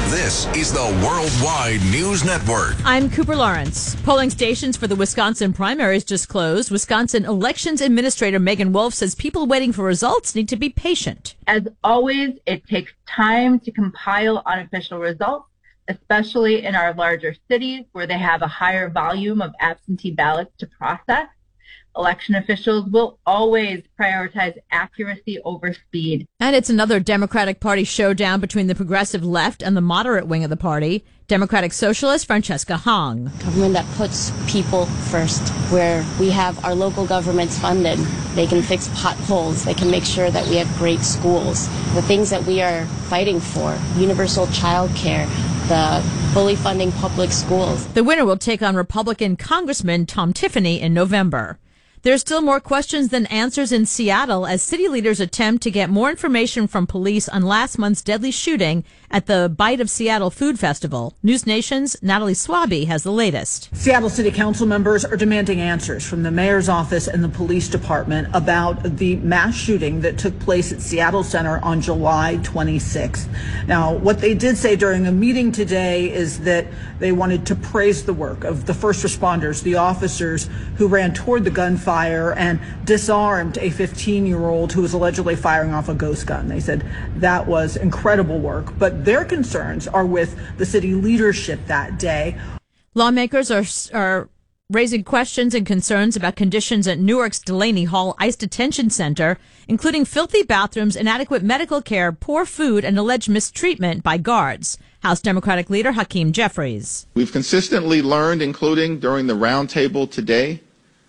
This is the Worldwide News Network. I'm Cooper Lawrence. Polling stations for the Wisconsin primaries just closed. Wisconsin Elections Administrator Megan Wolf says people waiting for results need to be patient. As always, it takes time to compile unofficial results, especially in our larger cities where they have a higher volume of absentee ballots to process. Election officials will always prioritize accuracy over speed. And it's another Democratic Party showdown between the progressive left and the moderate wing of the party. Democratic Socialist Francesca Hong. Government that puts people first, where we have our local governments funded. They can fix potholes. They can make sure that we have great schools. The things that we are fighting for, universal child care, the fully funding public schools. The winner will take on Republican Congressman Tom Tiffany in November. There's still more questions than answers in Seattle as city leaders attempt to get more information from police on last month's deadly shooting at the Bite of Seattle Food Festival. News Nation's Natalie Swaby has the latest. Seattle City Council members are demanding answers from the mayor's office and the police department about the mass shooting that took place at Seattle Center on July 26th. Now, what they did say during a meeting today is that they wanted to praise the work of the first responders, the officers who ran toward the gunfire and disarmed a 15-year-old who was allegedly firing off a ghost gun. They said that was incredible work, but their concerns are with the city leadership that day. Lawmakers are raising questions and concerns about conditions at Newark's Delaney Hall ICE Detention Center, including filthy bathrooms, inadequate medical care, poor food, and alleged mistreatment by guards. House Democratic leader Hakeem Jeffries. We've consistently learned, including during the roundtable today,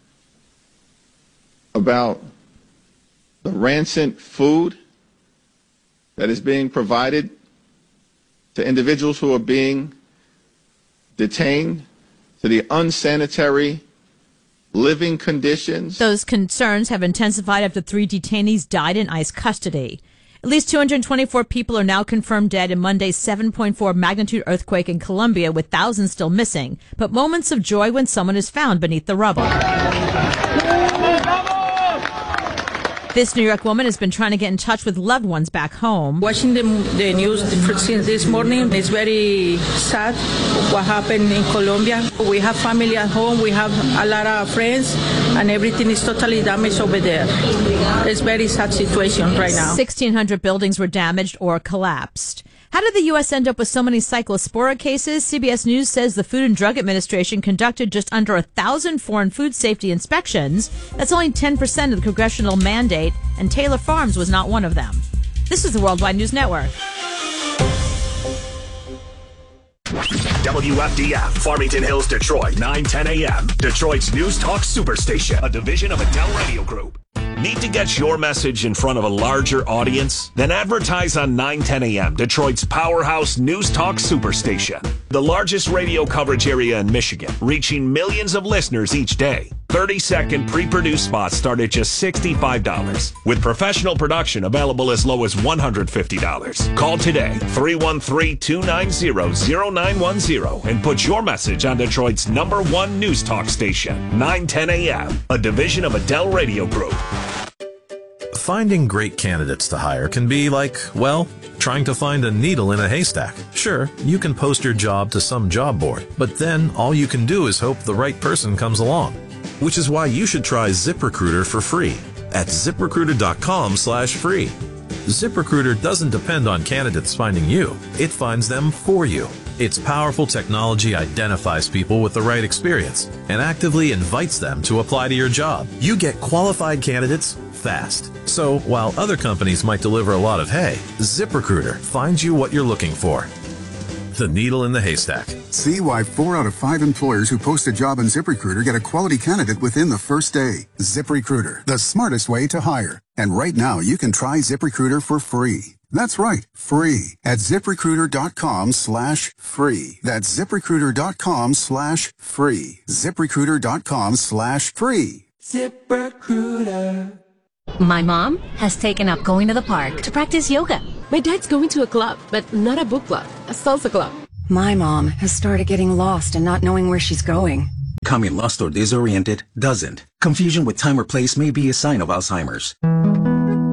about the rancid food that is being provided to individuals who are being detained, to the unsanitary living conditions. Those concerns have intensified after 3 detainees died in ICE custody. At least 224 people are now confirmed dead in Monday's 7.4 magnitude earthquake in Colombia, with thousands still missing. But moments of joy when someone is found beneath the rubble. This New York woman has been trying to get in touch with loved ones back home. Watching the news since this morning, it's very sad what happened in Colombia. We have family at home, we have a lot of friends, and everything is totally damaged over there. It's a very sad situation right now. 1,600 buildings were damaged or collapsed. How did the U.S. end up with so many cyclospora cases? CBS News says the Food and Drug Administration conducted just under 1,000 foreign food safety inspections. That's only 10% of the congressional mandate, and Taylor Farms was not one of them. This is the Worldwide News Network. WFDF, Farmington Hills, Detroit, 9:10 a.m. Detroit's News Talk Superstation, a division of Adele Radio Group. Need to get your message in front of a larger audience? Then advertise on 9:10 a.m., Detroit's powerhouse News Talk Superstation. The largest radio coverage area in Michigan, reaching millions of listeners each day. 30-second pre-produced spots start at just $65, with professional production available as low as $150. Call today, 313-290-0910, and put your message on Detroit's #1 News Talk station, 9:10 a.m., a division of Adele Radio Group. Finding great candidates to hire can be like, well, trying to find a needle in a haystack. Sure, you can post your job to some job board, but then all you can do is hope the right person comes along. Which is why you should try ZipRecruiter for free at ZipRecruiter.com/free. ZipRecruiter doesn't depend on candidates finding you. It finds them for you. Its powerful technology identifies people with the right experience and actively invites them to apply to your job. You get qualified candidates fast. So while other companies might deliver a lot of hay, ZipRecruiter finds you what you're looking for. The needle in the haystack. See why 4 out of 5 employers who post a job on ZipRecruiter get a quality candidate within the first day. ZipRecruiter, the smartest way to hire. And right now, you can try ZipRecruiter for free. That's right, free at ZipRecruiter.com/free. That's ZipRecruiter.com/free. ZipRecruiter.com/free. ZipRecruiter. My mom has taken up going to the park to practice yoga. My dad's going to a club, but not a book club, a salsa club. My mom has started getting lost and not knowing where she's going. Becoming lost or disoriented doesn't. Confusion with time or place may be a sign of Alzheimer's.